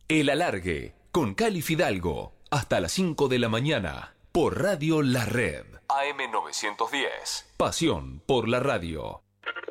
El Alargue, con Cali Fidalgo, hasta las 5 de la mañana, por Radio La Red. AM 910. Pasión por la radio.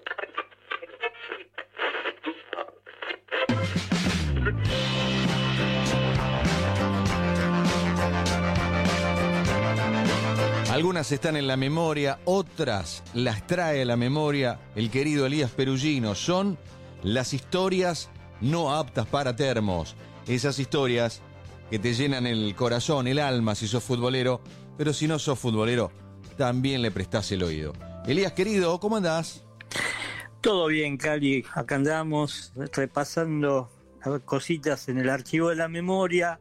Algunas están en la memoria, otras las trae a la memoria el querido Elías Perugino. Son las historias no aptas para termos. Esas historias que te llenan el corazón, el alma si sos futbolero, pero si no sos futbolero, también le prestás el oído. Elías, querido, ¿cómo andás? Todo bien, Cali. Acá andamos repasando cositas en el archivo de la memoria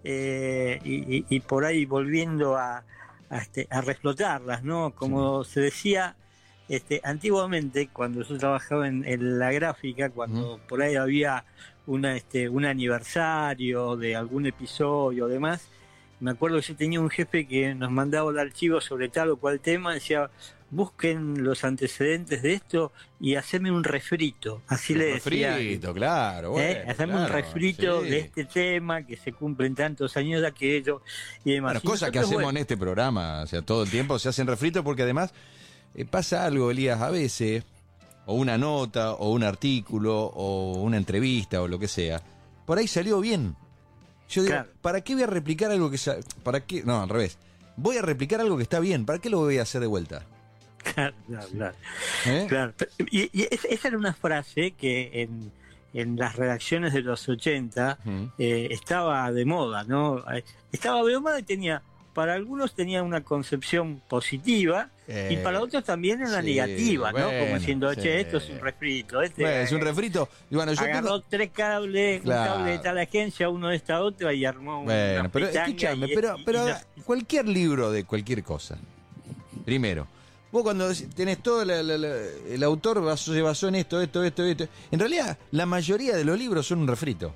y por ahí volviendo a reflotarlas, ¿no? Como se decía antiguamente, cuando yo trabajaba en la gráfica, cuando por ahí había un aniversario de algún episodio o demás, me acuerdo que yo tenía un jefe que nos mandaba el archivo sobre tal o cual tema, decía, busquen los antecedentes de esto y haceme un refrito, así le decía. Refrito, claro. Bueno, haceme claro, un refrito sí, de este tema, que se cumplen tantos años de aquello y demás. Bueno, y cosas que hacemos en este programa, o sea, todo el tiempo se hacen refritos porque además pasa algo, Elías, a veces, o una nota, o un artículo, o una entrevista, o lo que sea, por ahí salió bien. Yo digo, Claro. ¿para qué voy a replicar algo que... ¿Para qué? No, al revés. Voy a replicar algo que está bien, ¿para qué lo voy a hacer de vuelta? Claro. ¿Eh? Claro. Y esa era una frase que en las redacciones de los 80 estaba de moda, ¿no? Estaba de moda y para algunos tenía una concepción positiva y para otros también una negativa, ¿no? Bueno, como diciendo, sí. che, esto es un refrito. Es un refrito. Y bueno, yo agarró tengo... tres cables, Claro. un cable de tal agencia, uno de esta otra y armó Bueno, una pero pitanga escúchame, y pero no- cualquier libro de cualquier cosa, primero, vos cuando tenés todo el autor se basó en esto, en realidad la mayoría de los libros son un refrito.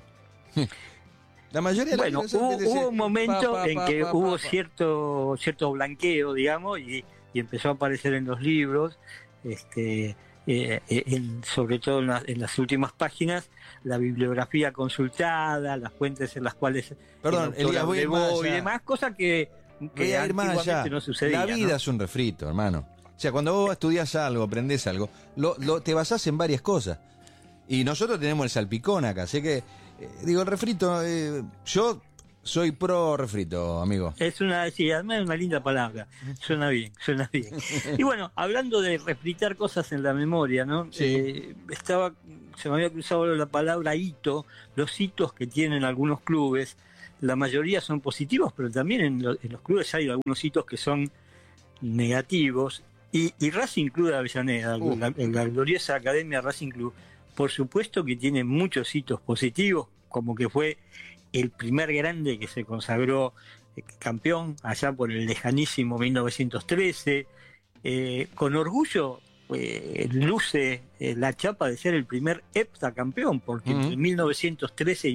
La mayoría de Bueno, los libros son hubo un momento en que hubo pa. cierto blanqueo, digamos, y empezó a aparecer en los libros, sobre todo en las últimas páginas, la bibliografía consultada, las fuentes en las cuales Perdón, el autor Elías, voy a ir más abrevó y allá. demás, cosas que Voy a ir más allá. antiguamente no sucedía. La vida ¿no? es un refrito, hermano. O sea, cuando vos estudiás algo, aprendés algo, te basás en varias cosas. Y nosotros tenemos el salpicón acá, así que, digo, el refrito, yo soy pro refrito, amigo. Además es una linda palabra, suena bien. Y bueno, hablando de refritar cosas en la memoria, ¿no? Sí. Se me había cruzado la palabra hito, los hitos que tienen algunos clubes, la mayoría son positivos, pero también en los clubes hay algunos hitos que son negativos, y Racing Club de Avellaneda, la gloriosa Academia Racing Club, por supuesto que tiene muchos hitos positivos, como que fue el primer grande que se consagró campeón allá por el lejanísimo 1913. Con orgullo luce la chapa de ser el primer heptacampeón, porque entre 1913 y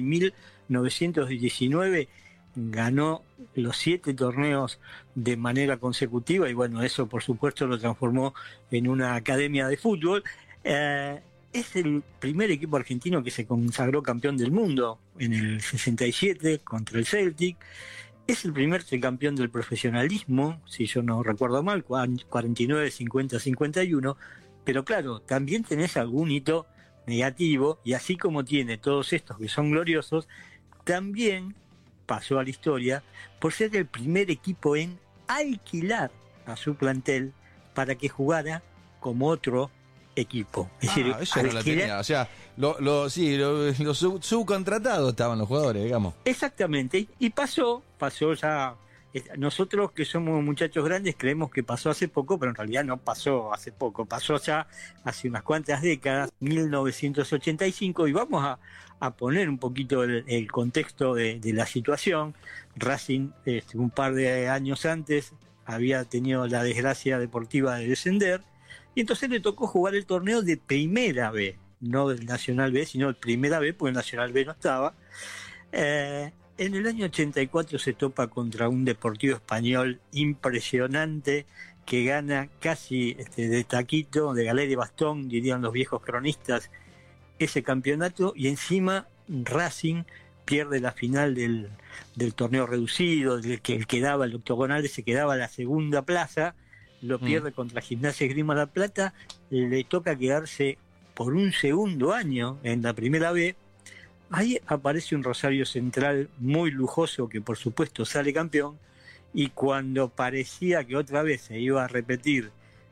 1919 ganó los 7 torneos de manera consecutiva, y bueno, eso por supuesto lo transformó en una academia de fútbol. Es el primer equipo argentino que se consagró campeón del mundo en el 67 contra el Celtic. Es el primer tricampeón del profesionalismo, si yo no recuerdo mal, 49, 50, 51. Pero claro, también tenés algún hito negativo, y así como tiene todos estos que son gloriosos, también pasó a la historia por ser el primer equipo en alquilar a su plantel para que jugara como otro equipo. Es decir, Eso no la tenía. O sea, los subcontratados estaban los jugadores, digamos. Exactamente. Y pasó ya. Nosotros que somos muchachos grandes creemos que pasó hace poco, pero en realidad no pasó hace poco. Pasó ya hace unas cuantas décadas, 1985, y vamos a poner un poquito el contexto de la situación. Racing, un par de años antes, había tenido la desgracia deportiva de descender, y entonces le tocó jugar el torneo de Primera B, no del Nacional B, sino de Primera B, porque el Nacional B no estaba. En el año 84 se topa contra un Deportivo Español impresionante, que gana casi de taquito, de galera y bastón, dirían los viejos cronistas, ese campeonato, y encima Racing pierde la final del torneo reducido, del que el quedaba, el octogonal se quedaba a la segunda plaza, lo pierde contra Gimnasia Esgrima La Plata, le toca quedarse por un segundo año en la primera B. Ahí aparece un Rosario Central muy lujoso que por supuesto sale campeón, y cuando parecía que otra vez se iba a repetir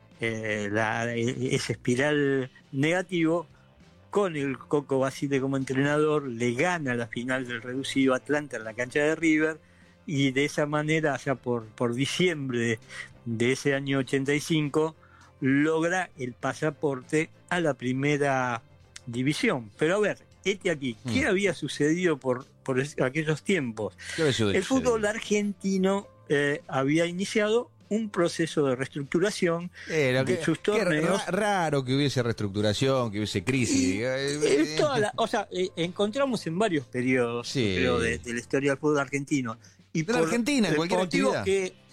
ese espiral negativo, con el Coco Basile como entrenador, le gana la final del reducido Atlanta en la cancha de River, y de esa manera, ya por diciembre de ese año 85, logra el pasaporte a la primera división. Pero a ver, aquí, ¿qué había sucedido por aquellos tiempos? El fútbol argentino había iniciado un proceso de reestructuración de sus torneos. Raro que hubiese reestructuración, que hubiese crisis. Encontramos en varios periodos, creo, de la historia del fútbol argentino. Y de la Argentina, en cualquier actividad.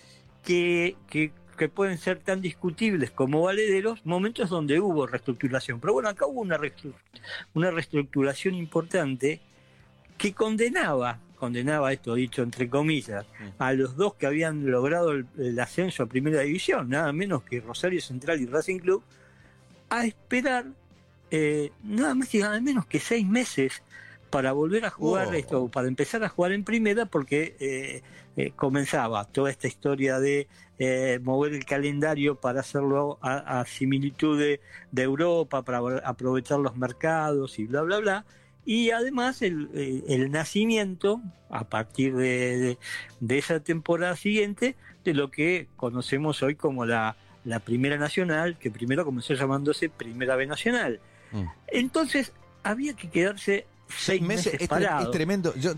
Que pueden ser tan discutibles como valederos, momentos donde hubo reestructuración. Pero bueno, acá hubo una reestructuración importante que condenaba, esto dicho entre comillas, a los dos que habían logrado el ascenso a Primera División, nada menos que Rosario Central y Racing Club, a esperar nada más y nada menos que 6 meses para volver a jugar para empezar a jugar en Primera, porque comenzaba toda esta historia de mover el calendario para hacerlo a similitud de Europa, para aprovechar los mercados y bla, bla, bla. Y además el nacimiento, a partir de esa temporada siguiente, de lo que conocemos hoy como la Primera Nacional, que primero comenzó llamándose Primera B Nacional. Entonces había que quedarse 6 meses parado. Es tremendo. Yo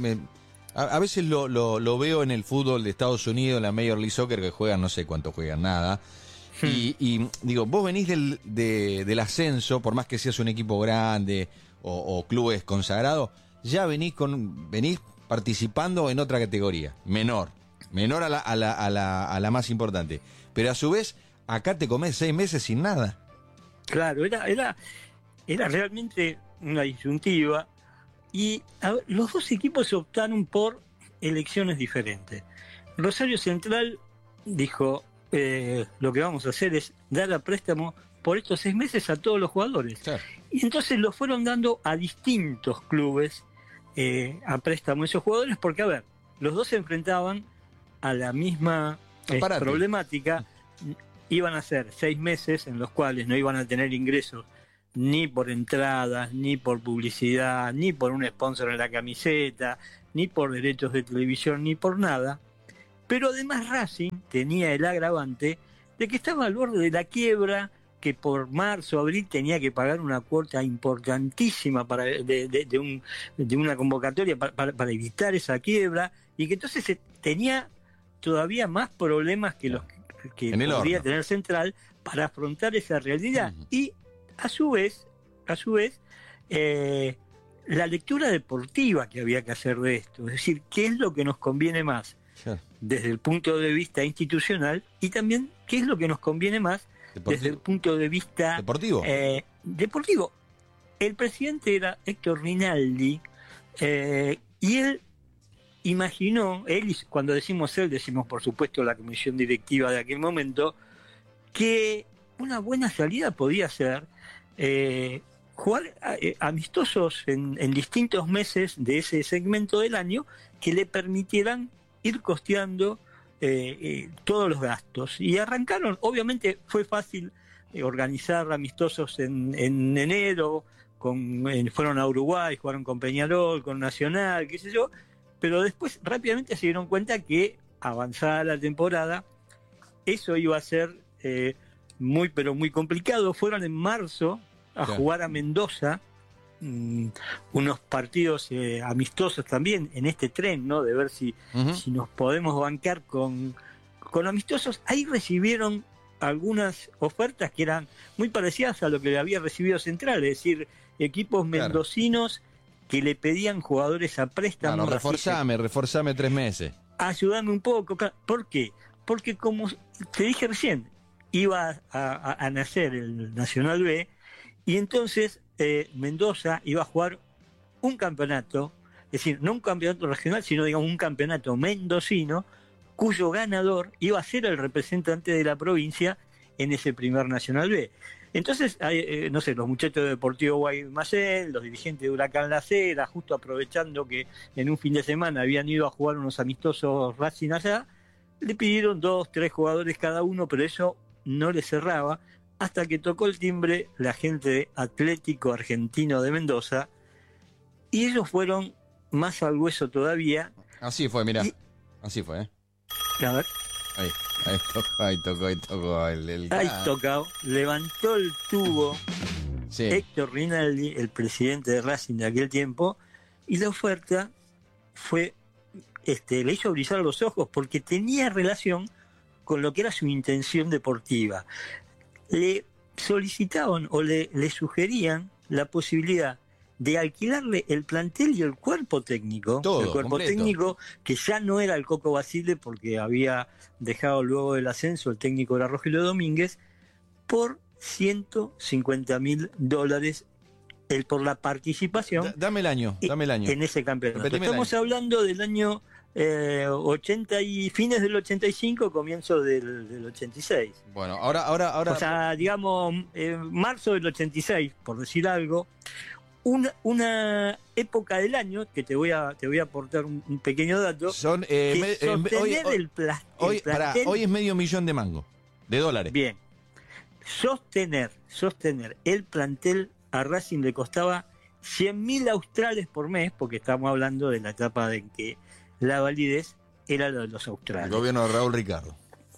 a veces lo veo en el fútbol de Estados Unidos, en la Major League Soccer, que juegan, no sé cuánto juegan, nada. Y digo, vos venís del ascenso, por más que seas un equipo grande o clubes consagrados, ya venís participando en otra categoría, menor a la más importante. Pero a su vez, acá te comés 6 meses sin nada. Claro, era realmente una disyuntiva, y los dos equipos optaron por elecciones diferentes. Rosario Central dijo, lo que vamos a hacer es dar a préstamo por estos 6 meses a todos los jugadores. Claro. Y entonces lo fueron dando a distintos clubes a préstamo esos jugadores, porque, a ver, los dos se enfrentaban a la misma problemática. Iban a ser 6 meses en los cuales no iban a tener ingresos ni por entradas, ni por publicidad, ni por un sponsor en la camiseta, ni por derechos de televisión, ni por nada. Pero además Racing tenía el agravante de que estaba al borde de la quiebra, que por marzo, abril tenía que pagar una cuota importantísima de una convocatoria para evitar esa quiebra, y que entonces tenía todavía más problemas que los que podría tener Central para afrontar esa realidad. Y a su vez, la lectura deportiva que había que hacer de esto, es decir, qué es lo que nos conviene más desde el punto de vista institucional, y también qué es lo que nos conviene más desde el punto de vista deportivo. El presidente era Héctor Rinaldi, y él imaginó, cuando decimos él, decimos por supuesto la comisión directiva de aquel momento, que una buena salida podía ser jugar amistosos en distintos meses de ese segmento del año, que le permitieran ir costeando todos los gastos. Y arrancaron, obviamente fue fácil organizar amistosos en enero, fueron a Uruguay, jugaron con Peñarol, con Nacional, qué sé yo, pero después rápidamente se dieron cuenta que avanzada la temporada eso iba a ser muy pero muy complicado. Fueron en marzo a jugar a Mendoza, unos partidos amistosos también en este tren, ¿no? De ver si nos podemos bancar con amistosos. Ahí recibieron algunas ofertas que eran muy parecidas a lo que había recibido Central, es decir, equipos mendocinos que le pedían jugadores a préstamo. Reforzame 3 meses. Ayúdame un poco. ¿Por qué? Porque, como te dije recién, iba a nacer el Nacional B, y entonces Mendoza iba a jugar un campeonato es decir, no un campeonato regional, sino digamos un campeonato mendocino, cuyo ganador iba a ser el representante de la provincia en ese primer Nacional B. Entonces, no sé, los muchachos de Deportivo Guaymallén, los dirigentes de Huracán La Cera, justo aprovechando que en un fin de semana habían ido a jugar unos amistosos Racing allá, le pidieron 2, 3 jugadores cada uno, pero eso no le cerraba, hasta que tocó el timbre la gente de Atlético Argentino de Mendoza, y ellos fueron más al hueso todavía. Así fue, mirá. Así fue, ¿eh? A ver. Ahí tocó el... Ahí tocó, levantó el tubo Sí. Héctor Rinaldi, el presidente de Racing de aquel tiempo, y la oferta fue, le hizo brillar los ojos porque tenía relación con lo que era su intención deportiva. Le solicitaban o le sugerían la posibilidad de alquilarle el plantel y el cuerpo técnico. Todo, el cuerpo completo. técnico que ya no era el Coco Basile porque había dejado luego del ascenso, el técnico era Rogelio Domínguez, por $150.000 por la participación Dame el año. en ese campeonato. Repetime el Estamos año. hablando del año 80 y fines del 85, comienzo del 86. Bueno, ahora... O sea, digamos, marzo del 86, por decir algo. Una época del año, que te voy a aportar un pequeño dato, Son, que sostener el hoy plantel... es $500,000 de dólares. Bien, sostener el plantel a Racing le costaba 100.000 australes por mes, porque estamos hablando de la etapa en que la validez era lo de los El australes. gobierno de Raúl Ricardo.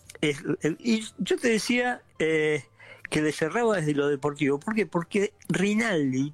Y yo te decía que le cerraba desde lo deportivo. ¿Por qué? Porque Rinaldi,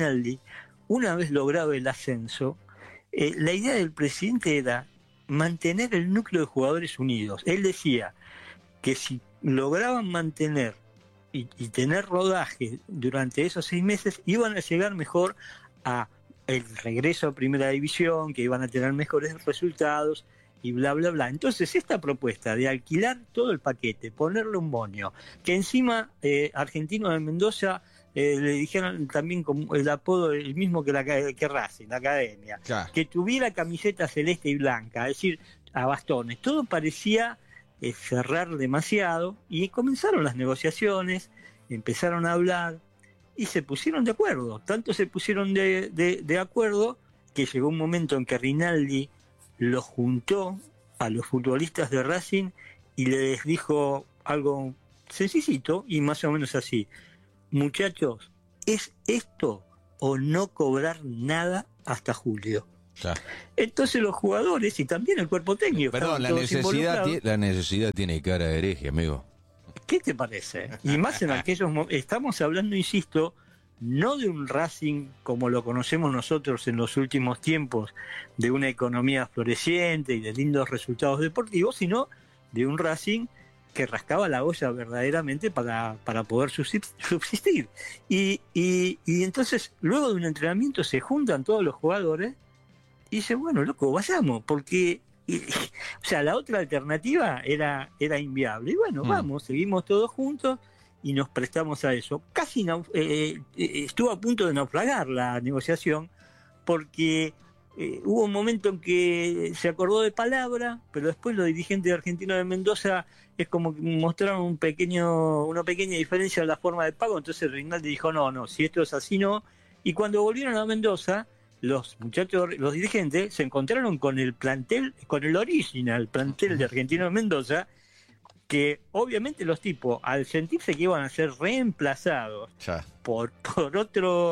una vez logrado el ascenso, la idea del presidente era mantener el núcleo de jugadores unidos. Él decía que si lograban mantener y tener rodaje durante esos 6 meses, iban a llegar mejor a el regreso a Primera División, que iban a tener mejores resultados y bla, bla, bla. Entonces, esta propuesta de alquilar todo el paquete, ponerle un moño, que encima Argentino de Mendoza le dijeron también como el apodo el mismo que Racing, la academia, Claro. que tuviera camiseta celeste y blanca, es decir, a bastones. Todo parecía cerrar demasiado y comenzaron las negociaciones, empezaron a hablar y se pusieron de acuerdo. Tanto se pusieron de acuerdo que llegó un momento en que Rinaldi los juntó a los futbolistas de Racing y les dijo algo sencillito y más o menos así: muchachos, ¿es esto o no cobrar nada hasta julio? Claro. Entonces los jugadores y también el cuerpo técnico, Perdón, estaban todos involucrados. la necesidad tiene cara de hereje, amigo. ¿Qué te parece? Y más en aquellos momentos, estamos hablando, insisto, no de un Racing como lo conocemos nosotros en los últimos tiempos, de una economía floreciente y de lindos resultados deportivos, sino de un Racing que rascaba la olla verdaderamente para poder subsistir. Y entonces, luego de un entrenamiento, se juntan todos los jugadores y dicen, bueno, loco, vayamos, porque o sea, la otra alternativa era inviable. Y bueno, vamos, seguimos todos juntos y nos prestamos a eso. Casi estuvo a punto de naufragar la negociación, porque hubo un momento en que se acordó de palabra, pero después los dirigentes de Argentino de Mendoza es como que mostraron una pequeña diferencia en la forma de pago. Entonces Rinaldi dijo, no, si esto es así, no. Y cuando volvieron a Mendoza, los muchachos, los dirigentes, se encontraron con el plantel, con el original plantel de Argentino de Mendoza, que obviamente los tipos, al sentirse que iban a ser reemplazados por otro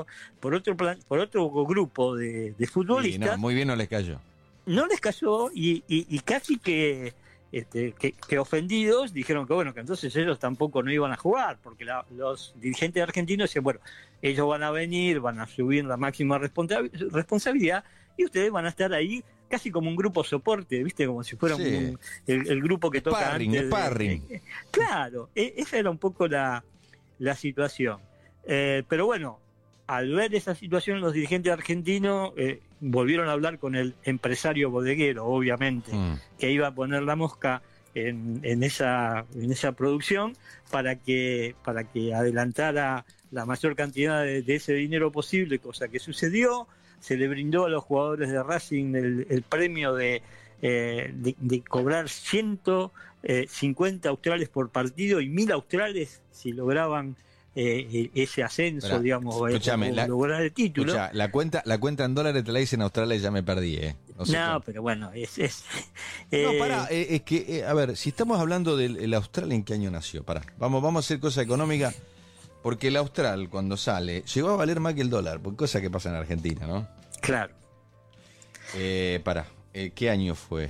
grupo de futbolistas, No, muy bien no les cayó. No les cayó y casi que ofendidos dijeron que bueno, que entonces ellos tampoco no iban a jugar, porque los dirigentes argentinos decían, bueno, ellos van a venir, van a subir la máxima responsabilidad y ustedes van a estar ahí casi como un grupo soporte, ¿viste? Como si fuera el grupo que toca Sparring. Claro, esa era un poco la situación. Pero bueno, al ver esa situación, los dirigentes argentinos volvieron a hablar con el empresario bodeguero, obviamente, que iba a poner la mosca en esa producción para que adelantara la mayor cantidad de ese dinero posible, cosa que sucedió. se le brindó a los jugadores de Racing el premio de cobrar 150 australes por partido y 1000 australes si lograban ese ascenso, Pará, digamos, escuchame, lograr el título. Escuchá, la cuenta en dólares te la hice en Australia y ya me perdí, No sé No, cómo. pero bueno, No, pará, es que, a ver, si estamos hablando del Austral, ¿en qué año nació? Pará, vamos a hacer cosa económica, porque el Austral, cuando sale, llegó a valer más que el dólar, por cosa que pasa en Argentina, ¿no? Claro. Pará, ¿qué año fue?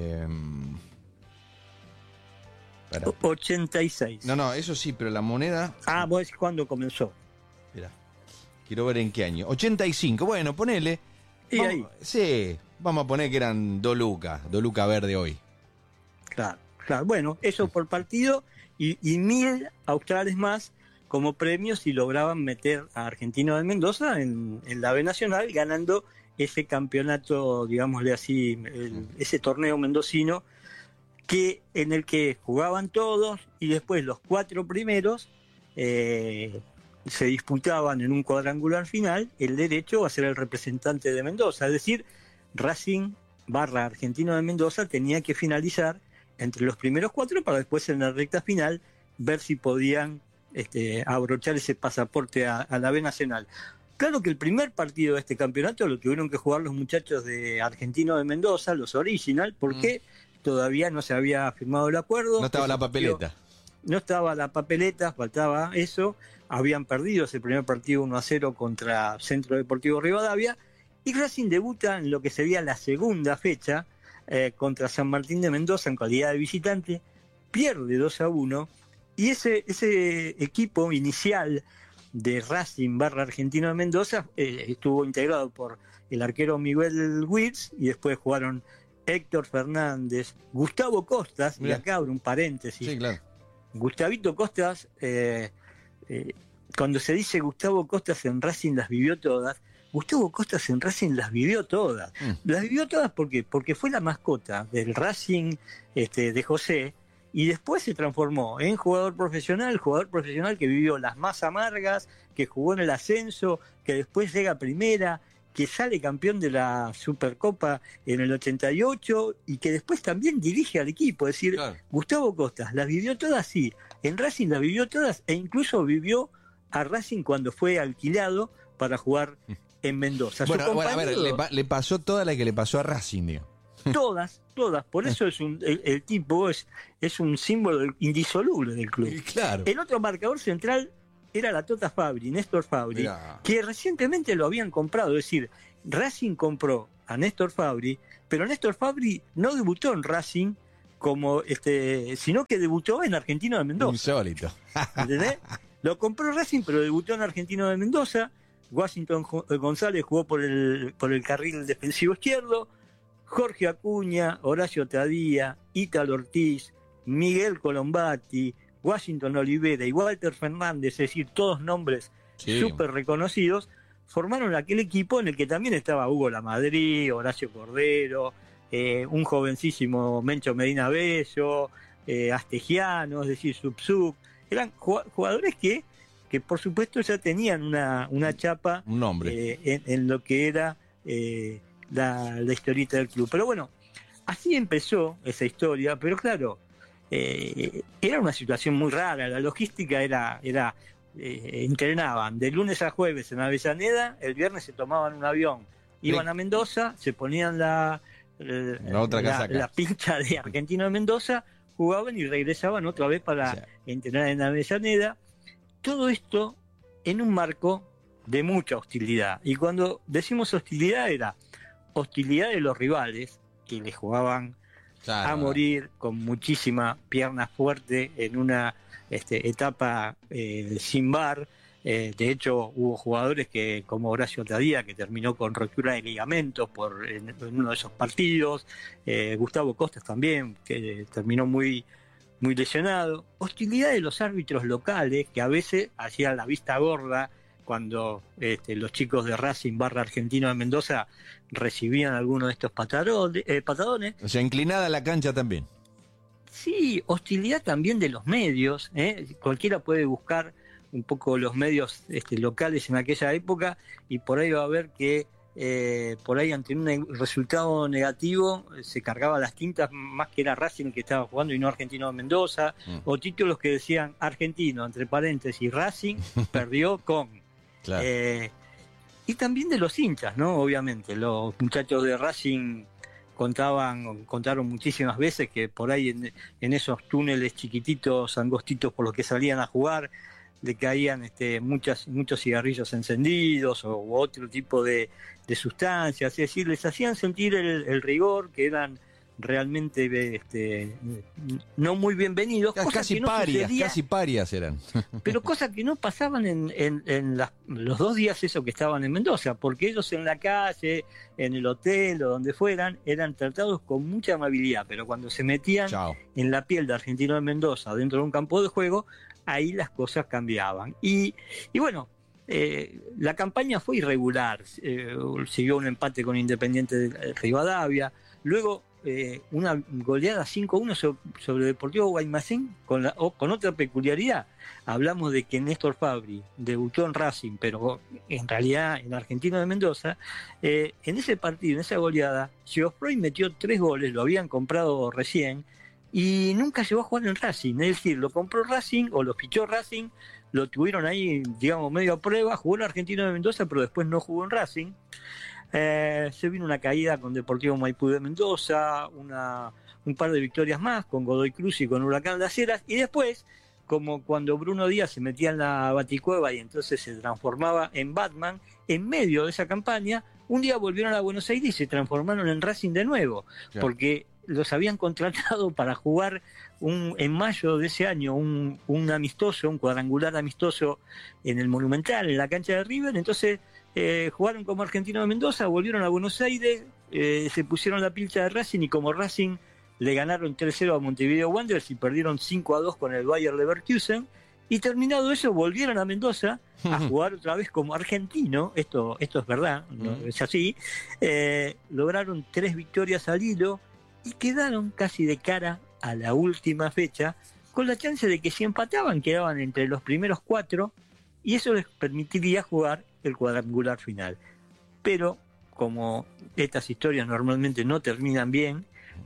Pará. 86. No, eso sí, pero la moneda... Ah, vos decís cuándo comenzó. Mirá, quiero ver en qué año. 85, bueno, ponele. Y ahí. Sí, vamos a poner que eran 2 lucas verde hoy. Claro. Bueno, eso por partido y 1000 australes más como premio si lograban meter a Argentino de Mendoza en la B Nacional, ganando ese campeonato, digámosle así, ese torneo mendocino, en el que jugaban todos y después los 4 primeros se disputaban en un cuadrangular final el derecho a ser el representante de Mendoza. Es decir, Racing / Argentino de Mendoza tenía que finalizar entre los primeros 4 para después en la recta final ver si podían abrochar ese pasaporte a la B Nacional. Claro que el primer partido de este campeonato lo tuvieron que jugar los muchachos de Argentino de Mendoza, los original, porque todavía no se había firmado el acuerdo. No estaba la papeleta. No estaba la papeleta, faltaba eso. Habían perdido ese primer partido 1-0 contra Centro Deportivo Rivadavia. Y Racing debuta en lo que sería la segunda fecha contra San Martín de Mendoza en calidad de visitante. Pierde 2-1. Y ese equipo inicial de Racing / Argentino de Mendoza estuvo integrado por el arquero Miguel Wirtz y después jugaron Héctor Fernández, Gustavo Costas, Mirá. y acá abro un paréntesis. Sí, claro. Gustavito Costas, cuando se dice Gustavo Costas en Racing las vivió todas, Gustavo Costas en Racing las vivió todas. Las vivió todas ¿por qué? Porque fue la mascota del Racing de José y después se transformó en jugador profesional que vivió las más amargas, que jugó en el ascenso, que después llega a primera, que sale campeón de la Supercopa en el 88 y que después también dirige al equipo. Es decir, Claro. Gustavo Costas las vivió todas, sí. En Racing las vivió todas e incluso vivió a Racing cuando fue alquilado para jugar en Mendoza. Bueno, Su a ver, compañero, le pasó toda la que le pasó a Racing, digo. todas. Por eso el tipo es un símbolo indisoluble del club. Claro. El otro marcador central era la Tota Fabri, Néstor Fabri, Mirá. que recientemente lo habían comprado. Es decir, Racing compró a Néstor Fabri, pero Néstor Fabri no debutó en Racing como sino que debutó en Argentino de Mendoza. Insólito. ¿Entendés? Lo compró Racing, pero debutó en Argentino de Mendoza. Washington González jugó por el carril defensivo izquierdo. Jorge Acuña, Horacio Tadía, Ítalo Ortiz, Miguel Colombati, Washington Olivera y Walter Fernández, es decir, todos nombres Sí. súper reconocidos, formaron aquel equipo en el que también estaba Hugo Lamadrid, Horacio Cordero, un jovencísimo Mencho Medina Bello, Astegiano, es decir, Subsub. Eran jugadores que por supuesto ya tenían una chapa Un nombre. en lo que era la historieta del club. Pero bueno, así empezó esa historia, pero claro, era una situación muy rara. La logística era entrenaban de lunes a jueves en Avellaneda, el viernes se tomaban un avión, iban a Mendoza, se ponían la otra casaca. la pincha de Argentino de Mendoza, jugaban y regresaban otra vez para O sea, entrenar en Avellaneda. Todo esto en un marco de mucha hostilidad. Y cuando decimos hostilidad, era hostilidad de los rivales, que le jugaban claro. a morir con muchísima pierna fuerte en una etapa sin VAR. De hecho, hubo jugadores como Horacio Tadía, que terminó con rotura de ligamentos en uno de esos partidos. Gustavo Costas también, que terminó muy, muy lesionado. Hostilidad de los árbitros locales, que a veces hacían la vista gorda cuando los chicos de Racing / Argentino de Mendoza recibían alguno de estos patadones. O sea, inclinada la cancha también. Sí, hostilidad también de los medios. Cualquiera puede buscar un poco los medios locales en aquella época y por ahí va a ver que por ahí ante un resultado negativo se cargaba las tintas, más que era Racing el que estaba jugando y no Argentino de Mendoza, o títulos que decían Argentino, entre paréntesis, Racing perdió con. Claro. Y también de los hinchas, ¿no? Obviamente, los muchachos de Racing contaron muchísimas veces que por ahí en esos túneles chiquititos, angostitos por los que salían a jugar, le caían muchos cigarrillos encendidos u otro tipo de sustancias, es decir, les hacían sentir el rigor, que eran realmente no muy bienvenidos. Casi parias eran. Pero cosas que no pasaban en los 2 días esos que estaban en Mendoza, porque ellos en la calle, en el hotel o donde fueran, eran tratados con mucha amabilidad, pero cuando se metían en la piel de Argentino de Mendoza dentro de un campo de juego, ahí las cosas cambiaban. Y bueno, la campaña fue irregular, siguió un empate con Independiente de Rivadavia, luego una goleada 5-1 sobre Deportivo Guaymallén, con otra peculiaridad. Hablamos de que Néstor Fabri debutó en Racing, pero en realidad en Argentino de Mendoza. En ese partido, en esa goleada, Geoffroy metió 3 goles, lo habían comprado recién, y nunca llegó a jugar en Racing, es decir, lo compró Racing o lo fichó Racing, lo tuvieron ahí, digamos, medio a prueba, jugó en Argentino de Mendoza, pero después no jugó en Racing. Se vino una caída con Deportivo Maipú de Mendoza, un par de victorias más con Godoy Cruz y con Huracán Las Heras, y después, como cuando Bruno Díaz se metía en la baticueva y entonces se transformaba en Batman, en medio de esa campaña, un día volvieron a Buenos Aires y se transformaron en Racing de nuevo, porque los habían contratado para jugar en mayo de ese año un amistoso, un cuadrangular amistoso en el Monumental, en la cancha de River. Entonces jugaron como Argentino de Mendoza, volvieron a Buenos Aires, se pusieron la pilcha de Racing, y como Racing le ganaron 3-0 a Montevideo Wanderers y perdieron 5-2 con el Bayer Leverkusen, y terminado eso volvieron a Mendoza a jugar otra vez como Argentino. Esto es verdad, ¿no? Es así. Lograron 3 victorias al hilo y quedaron casi de cara a la última fecha, con la chance de que si empataban quedaban entre los primeros 4, y eso les permitiría jugar el cuadrangular final. Pero como estas historias normalmente no terminan bien,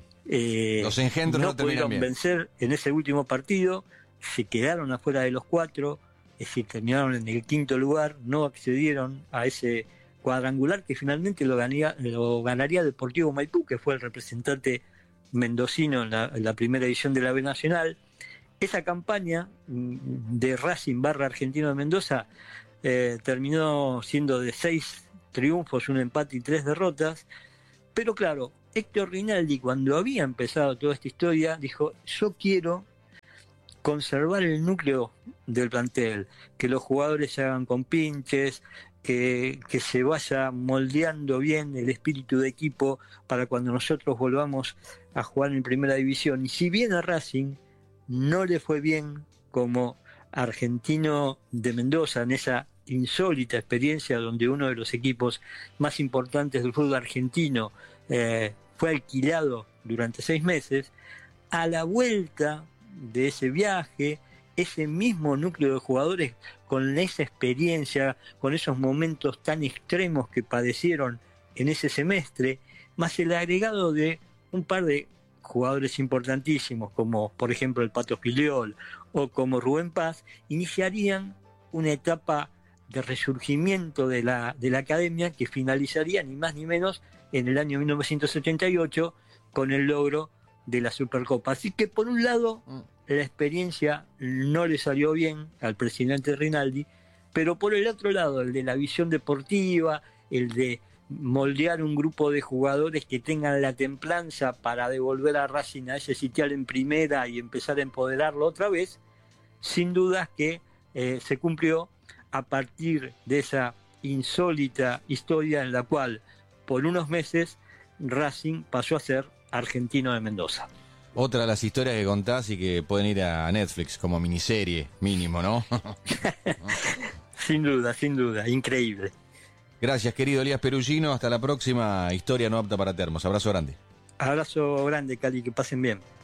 los engendros no pudieron vencer en ese último partido, se quedaron afuera de los 4, es decir, terminaron en el 5º lugar, no accedieron a ese cuadrangular que finalmente lo ganaría Deportivo Maipú, que fue el representante mendocino en la primera edición de la B Nacional. Esa campaña de Racing / Argentino de Mendoza terminó siendo de 6 triunfos, un empate y 3 derrotas, pero claro, Héctor Rinaldi, cuando había empezado toda esta historia, dijo: yo quiero conservar el núcleo del plantel, que los jugadores se hagan compinches, que se vaya moldeando bien el espíritu de equipo para cuando nosotros volvamos a jugar en primera división. Y si bien a Racing no le fue bien como Argentino de Mendoza en esa insólita experiencia donde uno de los equipos más importantes del fútbol argentino fue alquilado durante 6 meses, a la vuelta de ese viaje, ese mismo núcleo de jugadores con esa experiencia, con esos momentos tan extremos que padecieron en ese semestre, más el agregado de un par de jugadores importantísimos como por ejemplo el Pato Filiol o como Rubén Paz, iniciarían una etapa de resurgimiento de la academia que finalizaría ni más ni menos en el año 1978 con el logro de la Supercopa. Así que por un lado la experiencia no le salió bien al presidente Rinaldi, pero por el otro lado, el de la visión deportiva, el de moldear un grupo de jugadores que tengan la templanza para devolver a Racing a ese sitial en primera y empezar a empoderarlo otra vez, sin dudas que se cumplió a partir de esa insólita historia en la cual por unos meses Racing pasó a ser Argentino de Mendoza. Otra de las historias que contás y que pueden ir a Netflix como miniserie, mínimo, ¿no? Sin duda, increíble. Gracias, querido Elías Perugino. Hasta la próxima historia no apta para termos. Abrazo grande. Abrazo grande, Cali, que pasen bien.